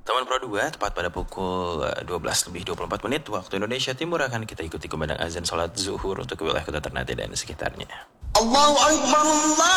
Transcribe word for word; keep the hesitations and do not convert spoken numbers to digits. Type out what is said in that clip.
Taman Pro dua, tepat pada pukul dua belas lebih dua puluh empat menit waktu Indonesia Timur akan kita ikuti kumandang azan sholat zuhur untuk wilayah kota Ternate dan sekitarnya. Allahu Akbar, Allah.